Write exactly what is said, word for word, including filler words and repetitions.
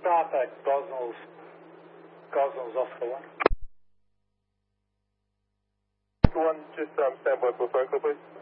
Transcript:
stop at Gosnell's, Gosnell's Oscar one. One, just um, stand by for Franklin, please.